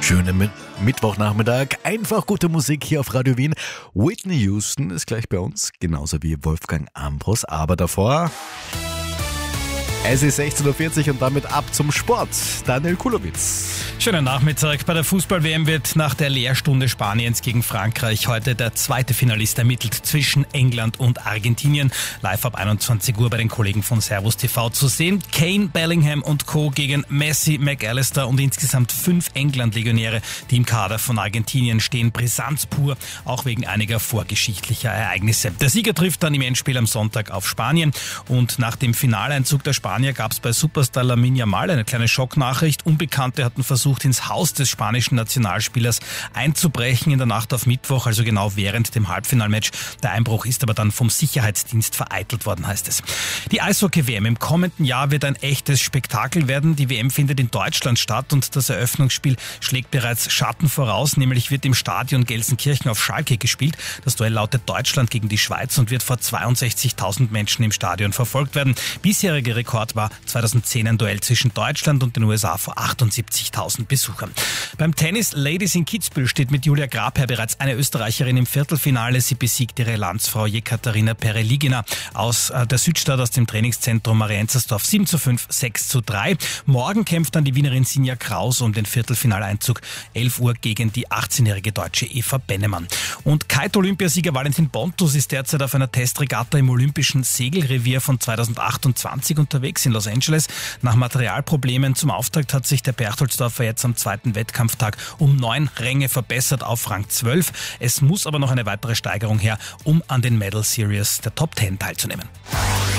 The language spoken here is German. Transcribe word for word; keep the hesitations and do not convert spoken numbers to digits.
Schönen Mi- Mittwochnachmittag. Einfach gute Musik hier auf Radio Wien. Whitney Houston ist gleich bei uns, genauso wie Wolfgang Ambros. Aber davor, es ist sechzehn Uhr vierzig und damit ab zum Sport. Daniel Kulowitz. Schönen Nachmittag. Bei der Fußball-W M wird nach der Lehrstunde Spaniens gegen Frankreich heute der zweite Finalist ermittelt zwischen England und Argentinien. Live ab einundzwanzig Uhr bei den Kollegen von Servus T V zu sehen. Kane, Bellingham und Co. gegen Messi, McAllister und insgesamt fünf England-Legionäre, die im Kader von Argentinien stehen. Brisanz pur, auch wegen einiger vorgeschichtlicher Ereignisse. Der Sieger trifft dann im Endspiel am Sonntag auf Spanien. Und nach dem Finaleinzug der Spanier gab es bei Superstar Lamine Yamal eine kleine Schocknachricht. Unbekannte hatten versucht, ins Haus des spanischen Nationalspielers einzubrechen in der Nacht auf Mittwoch, also genau während dem Halbfinalmatch. Der Einbruch ist aber dann vom Sicherheitsdienst vereitelt worden, heißt es. Die Eishockey-W M im kommenden Jahr wird ein echtes Spektakel werden. Die W M findet in Deutschland statt und das Eröffnungsspiel schlägt bereits Schatten voraus, nämlich wird im Stadion Gelsenkirchen auf Schalke gespielt. Das Duell lautet Deutschland gegen die Schweiz und wird vor zweiundsechzigtausend Menschen im Stadion verfolgt werden. Bisheriger Rekord war zweitausendzehn ein Duell zwischen Deutschland und den U S A vor achtundsiebzigtausend Besuchern. Beim Tennis Ladies in Kitzbühel steht mit Julia Grabherr bereits eine Österreicherin im Viertelfinale. Sie besiegt ihre Landsfrau Jekaterina Pereligina aus äh, der Südstadt, aus dem Trainingszentrum Marienzersdorf sieben zu fünf, sechs zu drei. Morgen kämpft dann die Wienerin Sinja Kraus um den Viertelfinaleinzug. elf Uhr gegen die achtzehnjährige Deutsche Eva Bennemann. Und Kite-Olympiasieger Valentin Pontus ist derzeit auf einer Testregatta im Olympischen Segelrevier von zweitausendachtundzwanzig unterwegs in Los Angeles. Nach Materialproblemen zum Auftakt hat sich der Berchtoldsdorfer jetzt am zweiten Wettkampftag um neun Ränge verbessert auf Rang zwölf. Es muss aber noch eine weitere Steigerung her, um an den Medal Series der Top zehn teilzunehmen.